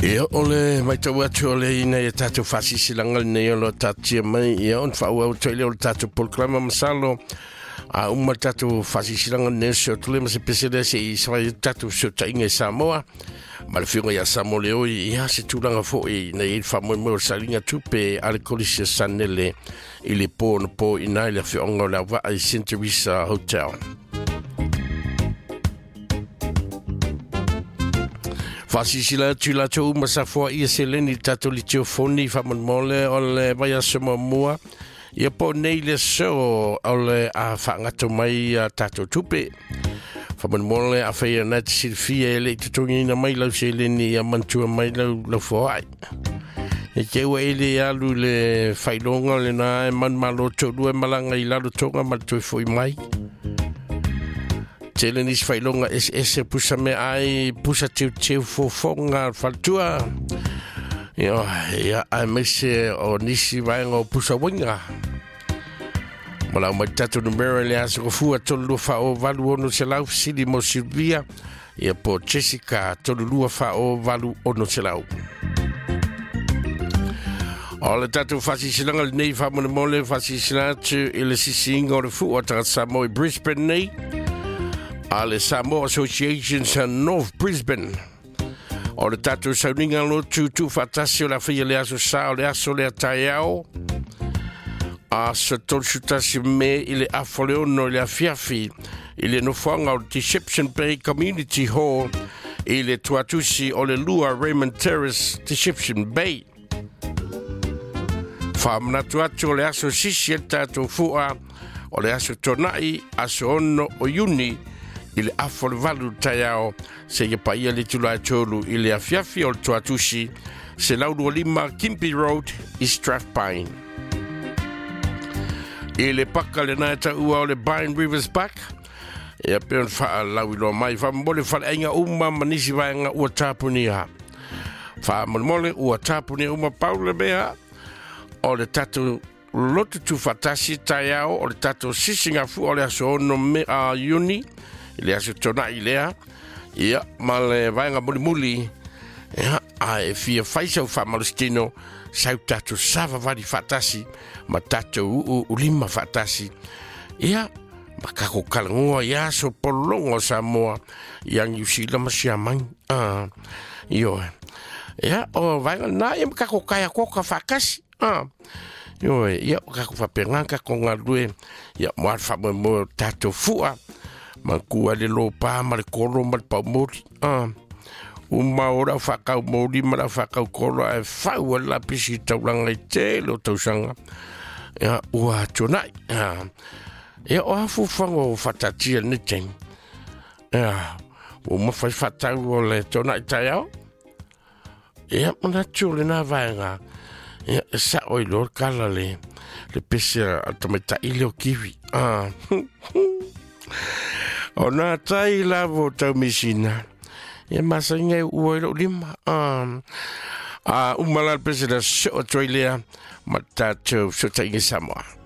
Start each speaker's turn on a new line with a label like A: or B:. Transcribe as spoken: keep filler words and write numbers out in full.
A: Ia ole mai tau atu ole ina ia tātou whasisilanga nei olo tātia mai ia on whau au toile ole tātou polklama masalo a uma tātou whasisilanga nei seo tule ma se pesere se i swai tātou seo tainga i Samoa ma le whiunga ia Samoa leo ia se tūranga fo i nei i whamoe mo salinga tupe ale kolisia sanele i le pō na pō i nai le whiunga o la wa i Saint Teresa Hotel. Fasisila tula tu masafo ia seleni tato li teofoni famon mole ole vaya sema mua ia po nei le so ole a fangato mai tato tupe famon mole a feia na silfia le tutungi na mai lau seleni ia mantua mai lau lau foai e ke wa ele ya lu le failonga le na man malo to lu malanga i lalo tonga mal to foi mai Telenis failonga es ese pusa me ai pusa tiu tiu fofonga faltua. Yo ya ai mese o nisi vai ngo pusa winga. Mala mai tatu numero le aso fu tolu fa o valu ono selau sidi mo Silvia e po Jessica tolu fa o valu ono selau. Ole tatu fasi silanga nei fa mo mole fasi silatu ile sisingo fu o tra Samoa Brisbane nei. Ale Samoa Associations in North Brisbane. O le tatu sauninga lo tu tu fatasi o la fia le aso sa o le aso le ataiao. A se tolsu tasi me ile afoleono le afiafi. Ile no whanga o Deception Bay Community Hall. Ile tuatusi o le lua Raymond Terrace, Deception Bay. Whamna tuatu o le aso sisi e tatu fua. O le aso tonai, aso ono o Juni. Il afol valu taiao se ye paia le tula tolu il afiafi o tuatusi se laudu lima Kimpi Road i Strathpine. Il paka le naita ua o le Pine Rivers Park e peon fa lau ilo mai fa mole fa enga uma manisi vaenga ua tapunia. Fa mole ua tapunia uma paule bea o le tatu lotu tu fatasi taiao o le tatu sisinga fu o le aso ono me a Juni ile aso tona ilea ia male vaenga muli muli ia a e fia faisa fa malustino sau tatu sava vali fatasi ma tatu u ulima fatasi ia makako kalangua ia so polongo Samoa yang yusila masiamang ah iyo ia o vaenga na ia makako kaya koka fakasi ah yo ia kako fa penganga ko ngalue ia mo fa mo tatu fua Makua le lopa ma le kolo ma le paumori. Ah. Uma ora whakau mori ma le whakau kolo e whau la pisi tauranga i te lo tausanga. Ia ua tonai. Ia o hafu whango whatatia ni teng. Ia o mawhai whatau o le tonai tai au. Ia mana tio le nā vaenga. Ia sa oi lor kala le le pisi a tamata ili o kiwi. Ah. O nā tai lavo tau misina. E masa ngai ua ilo lima. A umala presida so Australia. Ma tātou so taingi Samoa.